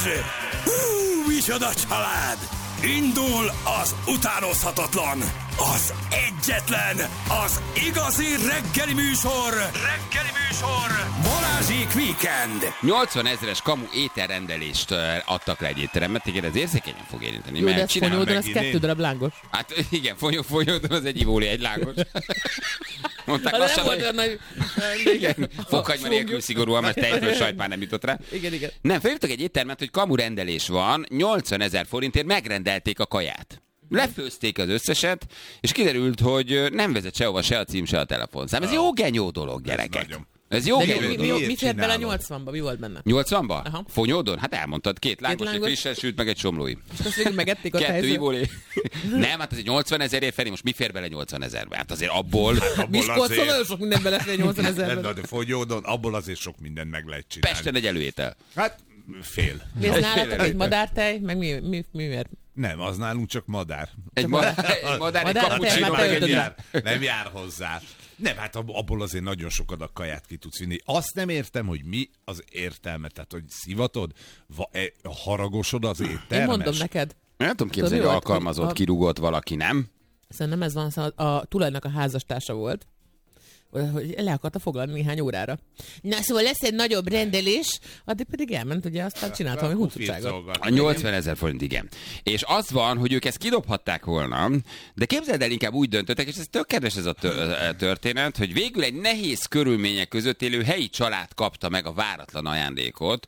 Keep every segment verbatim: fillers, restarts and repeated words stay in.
Hú, micsoda család! Indul az utánozhatatlan, az egyetlen, az igazi reggeli műsor, reggeli műsor, Balázsék Weekend. nyolcvan ezeres kamu ételrendelést adtak le egy étteremben, igen, ez érzékenyen fog érinteni. Jó, de ez fonyódon, az kettő darab lángos. Hát igen, fonyódon az egy ivóli, egy lángos. Mondták lassan, hogy... Nagy... Igen, fokhagyma nélkül szigorúan, mert tejföl sajt már nem jutott rá. Igen, igen. Nem, felhívtak egy éttermet, hogy kamu rendelés van, nyolcvan ezer forintért megrendelték a kaját. Lefőzték az összeset, és kiderült, hogy nem vezet sehova se a cím, se a telefonszám. Ez jó genyó dolog, gyerekek. Ez, ez jó genyó mi, dolog. Mi, mi fért bele nyolcvanba? Mi volt benne? nyolcvanba? Aha. Fonyódon? Hát elmondtad, két lángos, egy lángos. frissen sült, meg egy somlói. És azt végül megették a Kettő tejzőt. ivóli. Nem, hát azért nyolcvan ezerért felé, most mi fér bele nyolcvan ezerbe? Hát azért abból... Abból Miskolcon azért... nagyon sok minden belefér nyolcvan ezerben. De Fogyódon, abból azért sok mindent meg lehet csinálni. Pesten egy előétel. Hát fél. Mi ez nálatok egy madártej? Meg mi, mi, mi miért? Nem, az nálunk csak madár. Egy madár, egy, madár, egy Madár, kapucsinó, te- meg te- egy te- ilyen. jár, nem jár hozzá. Nem, hát abból azért nagyon sok adag kaját ki tudsz vinni. Azt nem értem, hogy mi az értelme. Tehát, hogy szivatod, va, e, haragosod az éttermes. Én mondom neked. Nem tudom képzelni, Tudod, hogy mi volt, alkalmazott, hogy a- kirúgott valaki, nem? Szerintem ez van, szóval a tulajnak a házastársa volt, hogy le akarta foglalni néhány órára. Na, szóval lesz egy nagyobb rendelés, addig pedig elment, ugye, aztán csinált valami huncutságot. A nyolcvan ezer forint, igen. És az van, hogy ők ezt kidobhatták volna, de képzeld el, inkább úgy döntöttek, és ez tök kedves ez a tö- történet, hogy végül egy nehéz körülmények között élő helyi család kapta meg a váratlan ajándékot,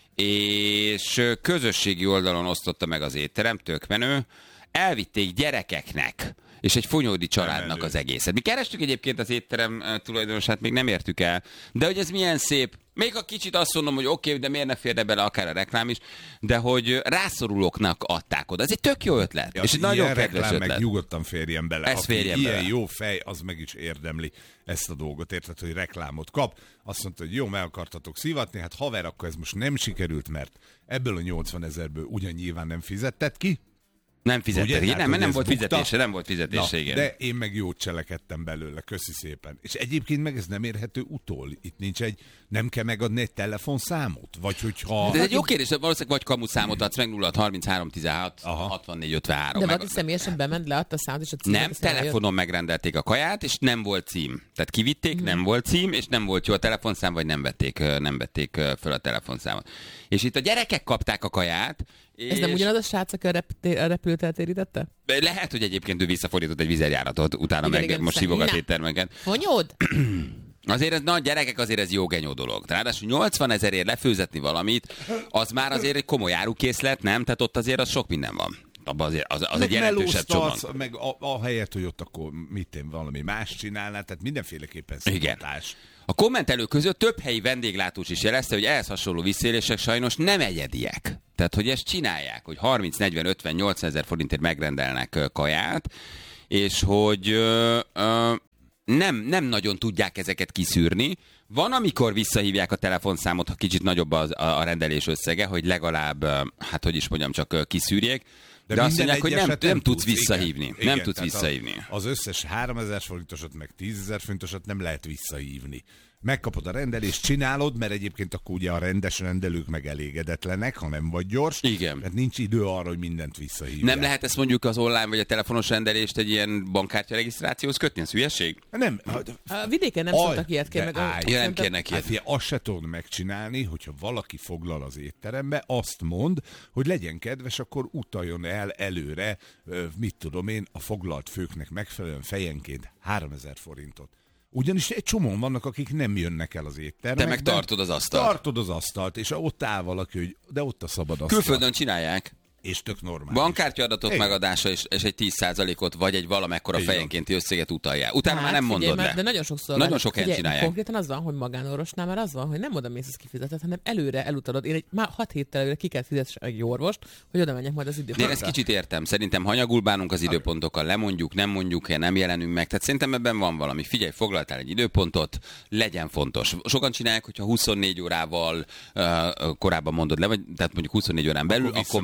és közösségi oldalon osztotta meg az étterem, tök menő, elvitték gyerekeknek, és egy fonyódi családnak az egészet. Mi kerestük egyébként az étterem tulajdonosát, még nem értük el, de hogy ez milyen szép, még a kicsit azt mondom, hogy oké, okay, de miért ne férne bele akár a reklám is, de hogy rászorulóknak adták oda. Ez egy tök jó ötlet, Ja, és egy nagyon kedves reklám ötlet. meg nyugodtan férjen bele. Ez Aki férjen ilyen bele. jó fej, az meg is érdemli ezt a dolgot. Érted, hogy reklámot kap. Azt mondta, hogy jó, meg akartatok szivatni, hát haver, akkor ez most nem sikerült, mert ebből a nyolcvan ezerből ugyan nyilván nem fizetted ki. Nem fizettek, Ugye? nem, Tehát, mert hogy nem ez volt bukta. fizetése, nem volt fizetése, Na, igen. de én meg jót cselekedtem belőle, köszi szépen. És egyébként meg ez nem érhető utol. Itt nincs egy, nem kell megadni egy telefonszámot? Vagy hogyha... De ez egy jó kérdés, valószínűleg vagy kamuszámot adsz meg nulla hat harminchárom tizenhat Aha. hatvannégy ötvenhárom. De meg- valaki személyesen bement, leadta a számot, és a címet. Nem, aztán telefonon megrendelték a kaját, és nem volt cím. Tehát kivitték, nem volt cím, és nem volt jó a telefonszám, vagy nem vették, nem vették föl a telefonszámot. És itt a gyerekek kapták a kaját, és... Ez nem ugyanaz a srác, aki a, repté- a repülőt eltérítette? Lehet, hogy egyébként ő visszafordított egy vizerjáratot, utána Igen, meg igen, most szerintem. hívogat Na. éttermeket. Fonyód? Azért ez, na gyerekek, azért ez jó genyó dolog. Ráadásul nyolcvan ezerért lefőzetni valamit, az már azért egy komoly árukészlet, nem? Tehát ott azért az sok minden van. Abban azért, az, az egy jelentősebb csomag. Meg a, a helyet, hogy ott akkor mit én valami más csinálnál, tehát mindenféleképpen szivatás. A kommentelők között több helyi vendéglátós is jelezte, hogy ehhez hasonló visszaélések sajnos nem egyediek. Tehát, hogy ezt csinálják, hogy harminc, negyven, ötven, nyolcvan ezer forintért megrendelnek ö, kaját, és hogy ö, ö, nem, nem nagyon tudják ezeket kiszűrni. Van, amikor visszahívják a telefonszámot, ha kicsit nagyobb az, a, a rendelés összege, hogy legalább, ö, hát hogy is mondjam, csak ö, kiszűrjék. De, de azt minden mondják, hogy nem, egyeset nem tudsz tudsz, visszahívni. igen. Nem Igen, tudsz tehát visszahívni. A, az összes háromezer forintosat, meg tízezer forintosat nem lehet visszahívni. Megkapod a rendelést, csinálod, mert egyébként akkor ugye a rendes rendelők meg elégedetlenek, ha nem vagy gyors. Igen. Mert nincs idő arra, hogy mindent visszahívják. Nem lehet ezt mondjuk az online vagy a telefonos rendelést egy ilyen bankkártya regisztrációhoz kötni? Ez hülyeség? Nem. A vidéken nem Aj, szoktak ilyet kérni. de Meg a, állj. Ja, nem szerintem- kérnek Hát ilyet. figyelj, azt se tudod megcsinálni, hogyha valaki foglal az étterembe, azt mond, hogy legyen kedves, akkor utaljon el előre, ö, mit tudom én, a foglalt főknek megfelelően fejenként háromezer forintot. Ugyanis egy csomóan vannak, akik nem jönnek el az éttermekbe. Te meg tartod az asztalt. Tartod az asztalt, és ott áll valaki, hogy de ott a szabad asztal. Külföldön csinálják. És tök normális. Bankkártyaadatok Igen. megadása és, és egy tíz százalékot vagy egy valamekkora Igen. fejenkénti összeget utalják. Utána már Hát, nem figyelj mondod már, le. De nagyon sokszor Nagyon van. sok helyen Figyelj, csinálják. Konkrétan az van, hogy magánorvosnál már az van, hogy nem oda mész, az kifizetett, hanem előre elutalod. Én egy már hat héttel előre ki kell fizetni egy orvost, hogy oda menjek majd az De én időpontra. ezt kicsit értem. Szerintem hanyagul bánunk az időpontokkal, lemondjuk, nem mondjuk, nem jelenünk meg. Tehát szerintem ebben van valami. Figyelj, foglaltál egy időpontot, legyen fontos. Sokan csinálják, hogyha huszonnégy órával uh, korábban mondod le, vagy tehát mondjuk huszonnégy órán belül, Akkor akkor, már visszakapod a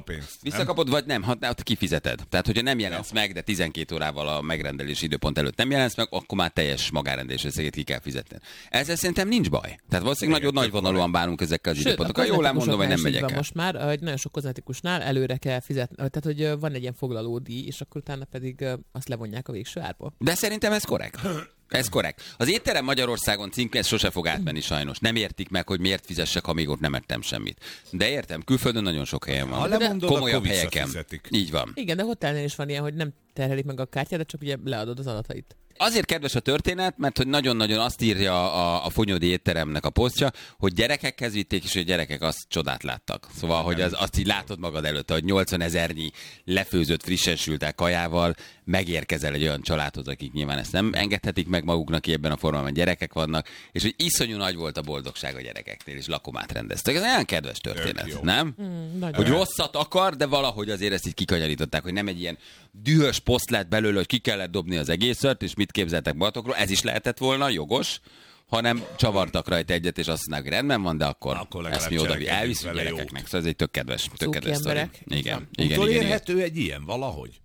pénzt. Visszakapod, vagy nem, ha ott kifizeted. Tehát, hogyha nem jelensz meg, de tizenkét órával a megrendelési időpont előtt nem jelensz meg, akkor már teljes magánrendelés összeget ki kell fizetni. Ezzel szerintem nincs baj. Tehát valószínűleg nagyon nagyvonalúan bánunk ezekkel az időpontokkal. Jól nem mondom, hogy nem megyek el. Most már, hogy nagyon sok kozmetikusnál előre kell fizetni, tehát hogy van egy ilyen foglalódíj, és akkor utána pedig azt levonják a végső árból. De szerintem ez korrekt. Ez korrekt. Az étterem Magyarországon címke, ez sose fog átmenni sajnos. Nem értik meg, hogy miért fizessek, ha még ott nem ettem semmit. De értem, külföldön nagyon sok helyen van. Ha lemondod, komolyabb akkor helyeken. visszafizetik. Így van. Igen, de hotelnél is van ilyen, hogy nem terhelik meg a kártyát, de csak ugye leadod az adatait. Azért kedves a történet, mert hogy nagyon-nagyon azt írja a, a Fonyódi étteremnek a posztja, hogy gyerekekhez vitték, és hogy gyerekek azt csodát láttak. Szóval, hogy az, azt így látod magad előtt, hogy nyolcvanezernyi lefőzött, frissen sült kajával megérkezel egy olyan családhoz, akik nyilván ezt nem engedhetik meg maguknak, ki ebben a formában gyerekek vannak, és hogy iszonyú nagy volt a boldogság a gyerekeknél, és lakomát rendeztek. Ez olyan kedves történet, nem? Mm, hogy rosszat akar, de valahogy azért ezt így kikanyarították, hogy nem egy ilyen dühös poszt lett belőle, hogy ki kellett dobni az egészet, és mit képzeltek magatokról, ez is lehetett volna, jogos, hanem csavartak rajta egyet, és azt mondják, hogy rendben van, de akkor, akkor ezt mi oda elviszünk gyerekeknek. Szóval ez egy tök kedves, tök kedves sztori. Igen, igen, igen, igen, érhető egy ilyen valahogy?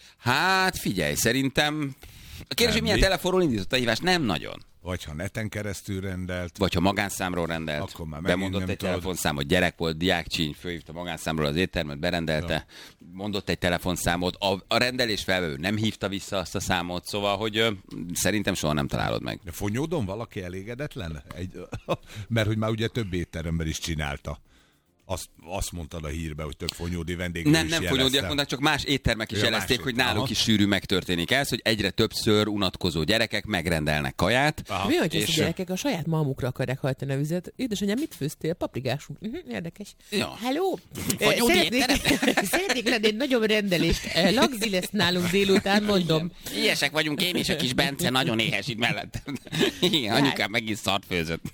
Hát figyelj, szerintem a kérdés, hogy milyen telefonról indított a hívást, nem nagyon. Vagy ha neten keresztül rendelt. Vagy ha magánszámról rendelt. Akkor már bemondott egy tudod. telefonszámot, gyerek volt, diákcsíny, fölhívta magánszámról az éttermet, berendelte, ja. mondott egy telefonszámot, a, a rendelés felvevő nem hívta vissza azt a számot, szóval, hogy ö, szerintem soha nem találod meg. De Fonyódon valaki elégedetlen? Egy, mert hogy már ugye több étteremben is csinálta. Azt, azt mondtad a hírbe, hogy több fonyódi vendég Nem, nem fonyódiak mondták, csak más éttermek is ja, jelezték, hogy náluk aha. is sűrű megtörténik ez, hogy egyre többször unatkozó gyerekek megrendelnek kaját. Aha. Mi, hogy és... a gyerekek a saját malmukra akarják hajtani a vizet? Édesanyám, mit főztél? Paprikás. Uh-huh, érdekes. Ja. Hello! Szeretnék, szeretnék lenni egy nagyobb rendelést. Lagzi lesz nálunk délután, mondom. Ilyesek vagyunk, én és a kis Bence nagyon éhes itt mellettem. Igen, anyukám megint szart főzött.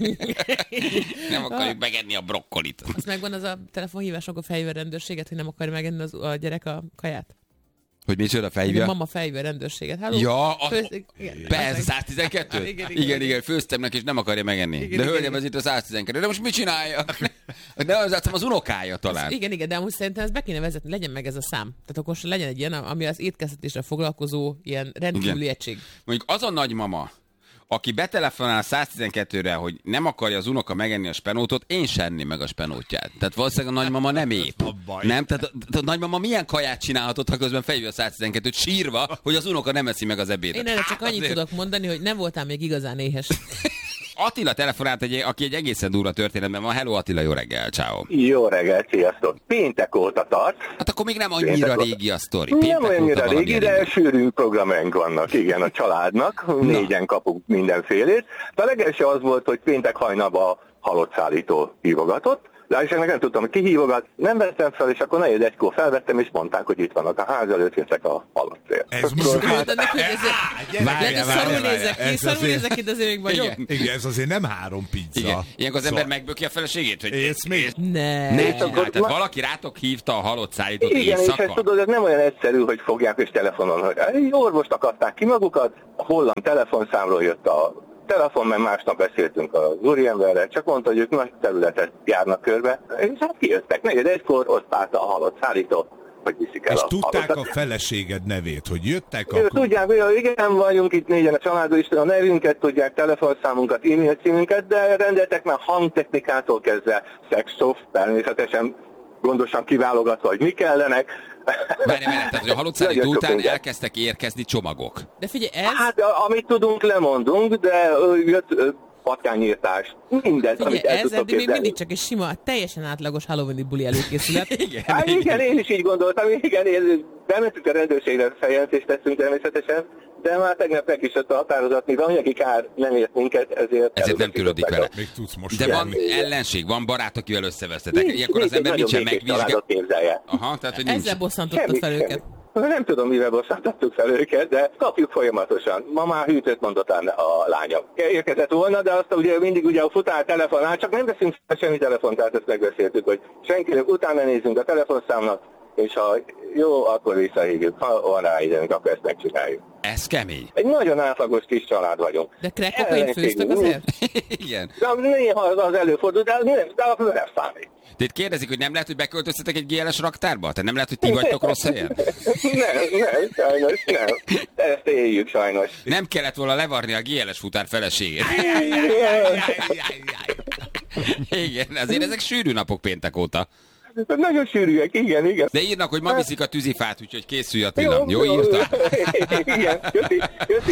Nem akarjuk megenni a brokkolit. Megvan az a telefonhívás, akkor felhívja a rendőrséget, hogy nem akar megenni az, a gyerek a kaját? Hogy micsoda felhívja? A mama felhívja a rendőrséget. Halló? Ja, a... persze, száz tizenkettő? Igen, igen, igen, igen, főztem neki, és nem akarja megenni. Igen, de hölgyem, ez itt a száz tizenkettő. De most mit csinálja? De az az unokája talán. Igen, igen, de amúgy szerintem ezt be kéne vezetni, legyen meg ez a szám. Tehát akkor legyen egy ilyen, ami az étkeztetésre foglalkozó ilyen rendkívüli egység. Mondjuk az a nagymama, aki betelefonál száz tizenkettőre, hogy nem akarja az unoka megenni a spenótot, én sem enném meg a spenótját. Tehát valószínűleg a nagymama nem épp. Nem? Tehát a, a nagymama milyen kaját csinálhatott, ha közben felhívja a száz tizenkettőt sírva, hogy az unoka nem eszi meg az ebédet. Én erre csak annyit azért tudok mondani, hogy nem voltál még igazán éhes. Attila telefonált, egy, aki egy egészen durva történetben van. Hello Attila, jó reggel, ciao. Jó reggel, sziasztok. Péntek óta tart. Hát akkor még nem annyira Péntek régi a sztori. Nem annyira régi, de sűrű programjaink vannak, igen, a családnak. Négyen kapunk mindenfélét. De a legelső az volt, hogy péntek hajnalban halott szállító hívogatott. Lássák, nem tudtam, hogy ki hívogat, nem vettem fel, és akkor negyed egykor felvettem, és mondták, hogy itt vannak a ház előtt, jöttek a halott cél. Ez most szarul nézek ki, szarul nézek itt, azért még vagyok. Igen. Igen, ez azért nem három pizza. Igen. Ilyenkor az ember megböki a feleségét, hogy ész még? Ne. Ne csinálj, tehát valaki rátok hívta a halott szállítót éjszaka. Igen, és ezt tudod, ez nem olyan egyszerű, hogy fogják és telefonon, hogy egy orvost akadták ki magukat, a holland telefonszámról jött a telefon, mert másnap beszéltünk az úriemberrel, csak mondta, hogy ők nagy területet járnak körbe, és hát kijöttek. Negyed egykor ott állt a halott szállító, hogy viszik el és a tudták halottat. A feleséged nevét, hogy jöttek akkor... Tudják, hogy igen, vagyunk itt négyen a családban, is a nevünket tudják, telefonszámunkat, e-mail címünket, de rendeltek már hangtechnikától kezdve szexszoft, természetesen gondosan kiválogatva, hogy mi kellenek. Várj, várj, tehát, hogy a halott szállító után elkezdtek érkezni csomagok. De figyelj, ez... Hát, amit tudunk, lemondunk, de jött patkányírtás, mindent, figyelj, amit el ez tudtok eddig még mindig csak egy sima, teljesen átlagos Halloween-i buli előkészület. Igen, hát, igen, én is így gondoltam, igen, én bementünk a rendőrségre, feljelentést tettünk természetesen, de már tegnap meg is jött a határozat, mivel anyagi kár nem ért minket, ezért... Ezért nem különdik vele. Még tudsz most de van ellenség, van barát, akivel összevesztetek. Ilyenkor az ember nincsen megvizsgál. Aha, tehát, hogy nincs. Ezzel bosszantottad fel őket. Nem tudom, mivel bosszantottuk fel őket, de kapjuk folyamatosan. Ma már hűtőt mondott a lányom. Érkezett volna, de azt ugye mindig ugye a futár telefonál, csak nem veszünk semmi telefont, tehát ezt megbeszéltük, hogy senkinek utána nézzünk a telefonszámnak, és ha jó, akkor visszahívjuk. Ha van rá időnk, akkor ezt megcsináljuk. Ez kemény. Egy nagyon átlagos kis család vagyunk. De crack-kokain főztök azért? Igen. De néha az előfordul, de, nem, de akkor nem számít. Tehát kérdezik, hogy nem lehet, hogy beköltöztetek egy gé el es raktárba? Tehát nem lehet, hogy ti vagytok rossz helyen? Nem, nem, sajnos nem. Ezt éljük sajnos. Nem kellett volna levarni a gé el es futár feleségét. Igen, azért ezek sűrű napok péntek óta. Nagyon sűrűek, igen, igen. De írnak, hogy ma viszik a tűzifát, úgyhogy készülj Attila. Jó, jó írta? Igen, köszi, köszi.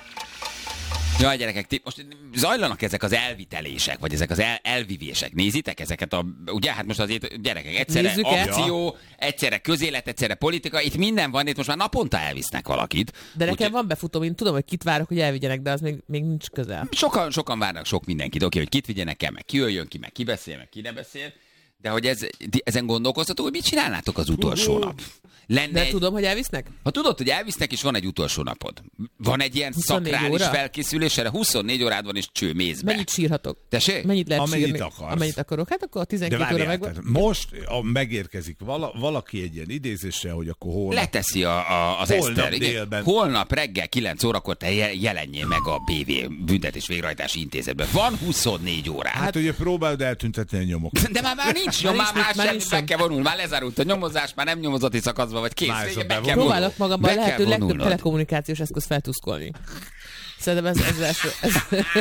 Jaj, gyerekek, ti, most zajlanak ezek az elvitelések, vagy ezek az el, elvivések. Nézitek ezeket a... Ugye, hát most azért gyerekek, egyszerre Nézzük el. akció, egyszerre közélet, egyszerre politika, itt minden van, itt most már naponta elvisznek valakit. De nekem Úgy, van befutóm, én tudom, hogy kit várok, hogy elvigyenek, de az még, még nincs közel. sokan, sokan várnak sok mindenkit, oké, hogy kit vigyenek el, meg ki jöjjön ki, meg ki beszél, meg ki ne beszél. De hogy ez, ti ezen gondolkoztatok, hogy mit csinálnátok az utolsó nap? Lenne De egy... tudom, hogy elvisznek? Ha tudod, hogy elvisznek, és van egy utolsó napod. Van egy ilyen huszonnégy szakrális óra? felkészülés, erre huszonnégy órád van, és cső, mész be. Mennyit sírhatok? Tessék? Mennyit lehet Amennyit sírni? akarsz. Amennyit akarok. Hát akkor a De tizenkét óra várjál, megvan. tehát most a, megérkezik vala, valaki egy ilyen idézéssel, hogy akkor holnap... Leteszi a, a, az Holnap Eszter. Igen. délben. Holnap reggel kilenc órakor te je- jelenjél meg a bé vé Büntetés Végrehajtási Intézetben. Van huszonnégy órád. Hát ugye próbálod eltüntetni a nyomokat. De már, már nincs nyom, már, nincs már, mit, már sem, nincs be sem. kell vonulni, már lezárult a nyomozás, már nem nyomozati szakaszban vagy kész. Már Vége, is be be kell van. vonulni. Próbálok magamban Be a kell lehető legtöbb vonulnod. telekommunikációs eszköz feltuszkolni. Szerintem ez, ez, ez,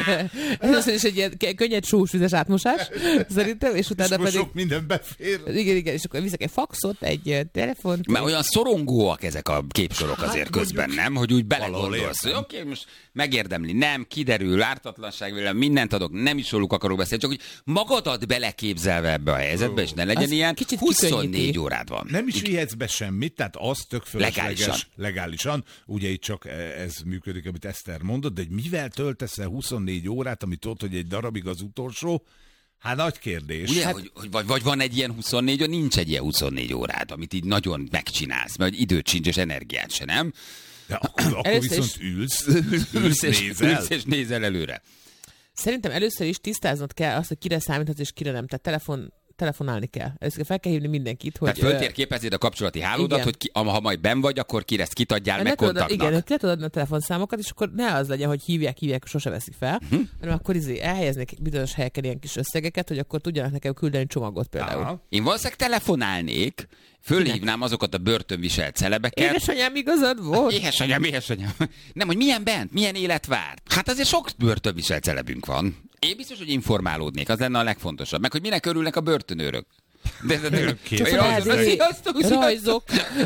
ez, ez, ez is egy ilyen könnyed sós vizes átmosás, szerintem, és utána Most pedig... sok minden befér. Igen, igen, és akkor viszek egy faxot, egy eh, telefont. Mert olyan szorongóak ezek a képsorok azért közben, nem? Hogy úgy belegondolsz, hogy értem. oké, most megérdemli, nem, kiderül, ártatlanság vélem, mindent adok, nem is róluk akarok beszélni, csak hogy magadat beleképzelve ebbe a helyzetbe, és ne legyen Az ilyen, kicsit huszonnégy kikönnyíti. órád van. Nem is vihetsz be semmit, tehát az tök fölösleges, Legálisan. legálisan. Ugye itt csak ez működik, amit Eszter mondott, de hogy mivel töltesz el huszonnégy órát, amit tudod, hogy egy darabig az utolsó, hát nagy kérdés. Ugye, Hát- hogy, hogy vagy, vagy van egy ilyen huszonnégy, vagy nincs egy ilyen huszonnégy órád, amit így nagyon megcsinálsz, mert időt sincs, és energiát se, nem? De akkor, akkor Először viszont is- ülsz, Ülsz és, nézel. ülsz és nézel előre. Szerintem először is tisztáznod kell azt, hogy kire számíthatsz és kire nem. Tehát telefon, telefonálni kell. Először fel kell hívni mindenkit, hogy... Tehát föltérképezed a kapcsolati hálódat, igen. hogy ki, ha majd benn vagy, akkor ki ezt kitadjál Ne meg tudod, kontaktnak. igen, hogy ki tudod adni a telefonszámokat, és akkor ne az legyen, hogy hívják, hívják, sose veszik fel, Mhm. uh-huh. hanem akkor izé elhelyeznék bizonyos helyeken ilyen kis összegeket, hogy akkor tudjanak nekem küldeni csomagot például. Aha. Én valószínűleg telefonálnék, fölhívnám azokat a börtönviselt celebeket. Édesanyám igazad volt? Éhesanyám, éhesanyám. Nem, hogy milyen bent, milyen élet várt. Hát azért sok börtönviselt celebünk van. Én biztos, hogy informálódnék, az lenne a legfontosabb. Meg, hogy minek örülnek a börtönőrök. De, de, de, Örökké. de, Csak de, az de, izé- sziasztok, sziasztok. Rajzok.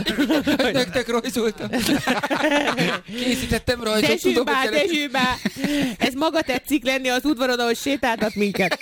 Nektek rajzoltam. Készítettem rajzot. tudom, Dezsőbá, hogy szeretnék. Dezsőbá! Ez maga tetszik lenni az udvaron, ahogy sétáltat minket.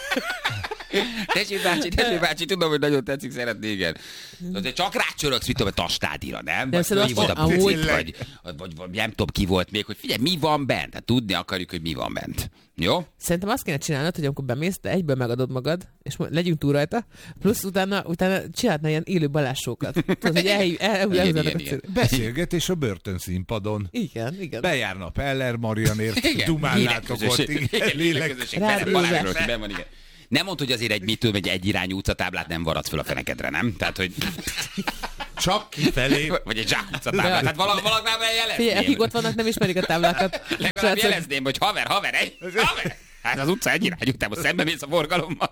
Tessék bácsi, tessék bácsi, tudom, hogy nagyon tetszik, szeretné, igen. De csak rácsörögsz, mit tudom, a tastádira, nem? De Vagy szerintem fölhívod a azt- bucit, amúgy- vagy, vagy, vagy, vagy nem tudom, ki volt még, hogy figyelj, mi van bent? Hát tudni akarjuk, hogy mi van bent. Jó? Szerintem azt kéne csinálnod, hogy amikor bemész, te egyből megadod magad, és mo- legyünk túl rajta, plusz utána, utána csinálhatna ilyen élő balássokat. Tudod, hogy elhív, el, el, Igen, elhúznának igen, a igen. cél- Beszélgetés a börtönszínpadon. Igen, igen. Bejárna Peller Marianért, Igen, dumálnátok ott. híreközösség. igen, Igen, lélek. híreközösség. Rádiózás. Benne Balázs Rösti, benn van, igen. Nem mondd, hogy azért egy, mit tudom, egy egyirányú utcatáblát nem varadsz föl a fenekedre, nem? Tehát, hogy... Csak kifelé. Vagy egy zsákutca táblát. Hát valami valamivel Figyelj, akik jelezném. ott vannak, nem ismerik a táblákat. Legalább Srácok, jelezném, hogy haver, haver, egy, haver. Hát az utca egy irányú, te most szembe mész a forgalommal.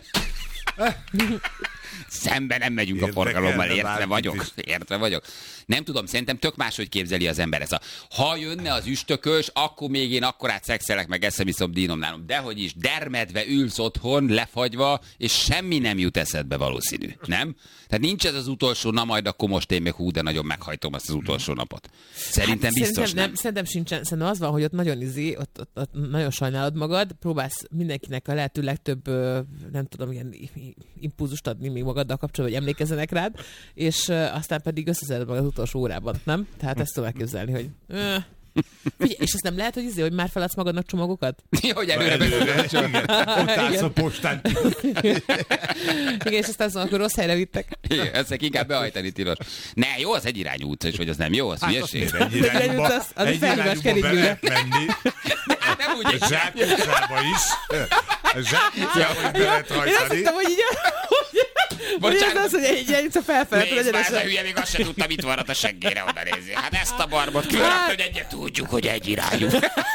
Szembe nem megyünk a Érdekelne forgalommal, értve bárkit vagyok. is. Értve vagyok. Nem tudom, szerintem tök máshogy képzeli az ember. Ez a, ha jönne az üstökös, akkor még én akkorát szexelek, meg eszem iszom dínom nálam. Dehogy is, dermedve ülsz otthon, lefagyva, és semmi nem jut eszedbe valószínű. Nem? Tehát nincs ez az utolsó, na majd akkor most én még hú, de nagyon meghajtom azt az utolsó napot. Szerintem biztos szerintem, nem. nem. Szerintem sincsen. Szerintem az van, hogy ott nagyon izé, ott, ott, ott nagyon sajnálod magad, próbálsz mindenkinek a lehető legtöbb, ö, nem tudom, ilyen i- i- impulzust adni még magaddal kapcsolatban, hogy emlékezzenek rád, és ö, aztán pedig összeszeded magad az utolsó órában, nem? Tehát ezt tudom elképzelni, hogy... Ö, figyelj, és azt nem lehet, hogy izé, hogy már feladsz magadnak csomagokat? Hogy előre Előre, be... igen. Ott állsz a postán. Igen, és aztán szóval, akkor rossz helyre vittek. Igen, ezt inkább behajtani tilos. Ne, jó, az egy irányú utca is, vagy az nem jó, az Hát azt hülyeség. miért egy irányba, az- az egy felhívás irányba be kerékműre. lehet menni. Nem úgy A egy zsákutcába is. A zsákutcába is be lehet Én azt hajtani. hittem, hogy így... Bocsánat. az, hogy egy ilyen felfelett, Nézd már, ez a egyenesen. hülye még azt se tudta, mit varrat a seggére, oda nézni. Hát ezt a barbot különböző, hogy egyet tudjuk, hogy egy irányú.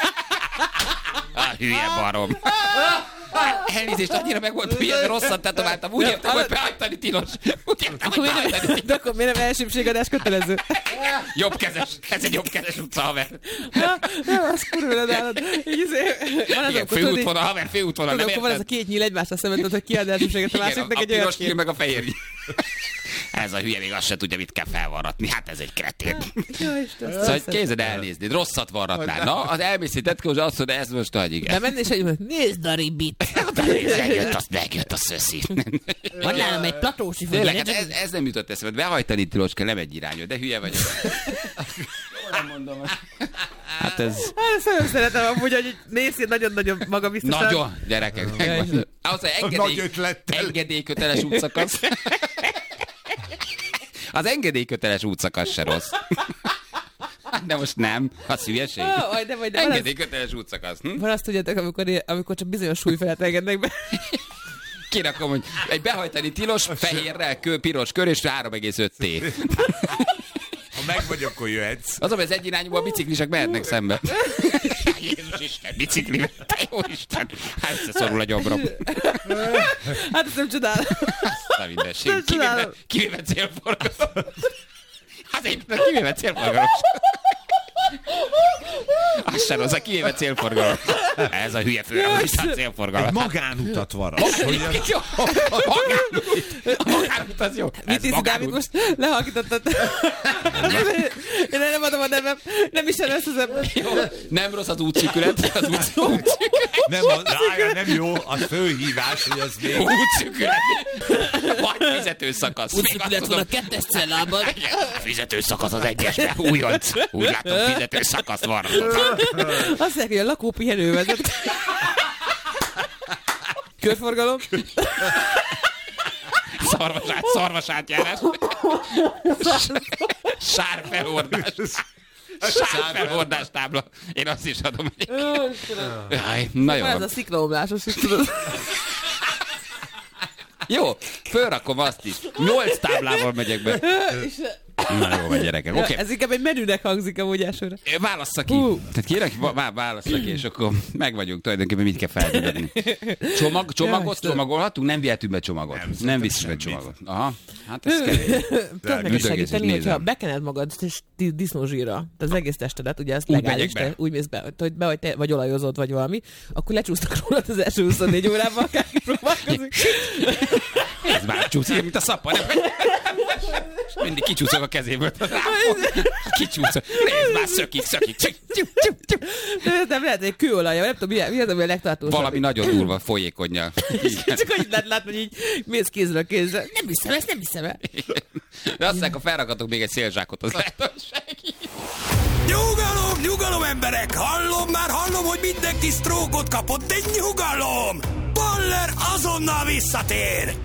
A hülye barom. Elnézést, annyira meg volt, hogy ilyen rosszat tetováltam. Úgy értem, hogy behagytani tilos. Úgy értem, hogy behagytani tilos. De akkor miért nem elsőbségadás kötelező? Jobbkezes. Ez egy jobbkezes utca, haver. Az kurva nálad. Van az Igen, akkor, főútvonal, haver, főútvonal, nem akkor van ez a érted? két nyíl egymásra szemben, tudod, hogy kiad elsőbséget a Igen, másiknak a egy olyan piros kép. nyíl meg a fehér nyíl. Ez a hülye még azt se tudja, mit kell felvarratni. Hát ez egy kretén. Jó, Isten, Szóval hogy kézed elnézni, rosszat varratnál. Na, az elmész tetkó, és azt mondja, ez most hagyj, igen. de menni és egy nézd a ribit. Megjött, azt megjött a szöszi. Van nálam egy platósi Tényleg, hát földje. ez, ez nem jutott eszembe. Behajtani tilos kell, nem egy irányú, de hülye vagyok. Nem mondom. Hát ez... Hát ezt nagyon szeretem amúgy, hogy nézd ilyen nagyon-nagyon magabiztosan. Nagyon, gyerekek. Ahhoz, hogy Nagy engedély, ötlettel. engedélyköteles útszakasz. Az engedélyköteles útszakasz se rossz. De most nem, az hülyeség. Ah, aj, de vagy, de van az, Engedélyköteles útszakasz. Hm? van azt tudjátok, amikor, amikor csak bizonyos súly felett engednek be. Kirakom, hogy egy behajtani tilos, fehérrel, kő, piros kör és három egész öt T. Ha meg vagy, akkor jöhetsz. Az, hogy az egyirányúban a biciklisek mehetnek szembe. Jézus Isten, biciklivel. Te jó Isten. Hát összeszorul a gyomrom. Hát ezt nem csodálom. Na mindenség. Nem Kivéve, csodálom. kivéve célforgalom. Azért, mert kivéve célforgalom. Az sem rossz, a kivéve célforgalom. Ez a hülye főrendben célforgalom. Magánutat varat. Egyébként jó. Magánút. A magánút az jó. Mit Ez hiszi, Dávid, magánút. most lehallgítottad? Én nem adom a nevem. Nem is ezt az ember. Jó. Nem rossz az útszűkület. Az útszűkület. Nem, a, rája, nem jó, a főhívás, hogy az még... Útszűkület. Vagy fizetőszakasz. Útszűkület van a kettes cellában. Fizetőszakasz az egyesben. Újonc. Úgy látom, fizetőszakaszt van. Azt mondják, hogy a lakópihenő vezet. Körforgalom. Szarvasát, szarvasátjárás. Sárfelhordás. Sárfelhordás tábla. Én azt is adom. Jaj, na jó. Ez a sziklaomlásos is tudod. Jó, fölrakom azt is. Nyolc táblával megyek be. Na jó, vagy gyerekek. Oké. Okay. Ez inkább egy menünek hangzik amúgy elsőre. Válassza ki. Hú. Tehát kérek, vá- válassza ki, és akkor meg vagyunk tulajdonképpen, mit kell feltenni. Csomag, csomagot Jaj, csomagolhatunk? Nem vihetünk be csomagot. Nem, nem viszünk be csomagot. Aha, hát ez kemény. Tudod neked üdögész, segíteni, és hogyha nézem. bekened magad és di- disznózsírra, tehát az egész testedet, ugye ez Úgy legális, megyek be. te úgy mész be, hogy be vagy, te, vagy olajozod, vagy valami, akkor lecsúsztak rólad az első huszonnégy órában, akárki próbálkozik. Ez már csúszik, mint a szappan. Mindig kicsúszok a kezéből. Kicsúszok. Nézd már, szökik, szökik. Csuk, csuk, csuk, csuk. De ez nem lehet, hogy kőolaj, nem tudom, mi, mi az, ami a legtartósabb. Valami nagyon durva, folyékonnyal. Csak hogy lehet látni, hogy így mész kézről kézre. Nem hiszem ezt, nem hiszem el. De aztán, ha felragatok még egy szélzsákot, az lehet, hogy segít. Nyugalom, nyugalom emberek! Hallom, már hallom, hogy mindenki sztrókot kapott, de nyugalom! Baller azonnal visszatér!